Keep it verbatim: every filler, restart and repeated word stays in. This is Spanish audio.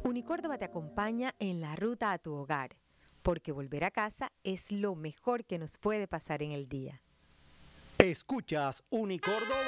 Unicórdoba te acompaña en la ruta a tu hogar, porque volver a casa es lo mejor que nos puede pasar en el día. Escuchas Unicórdoba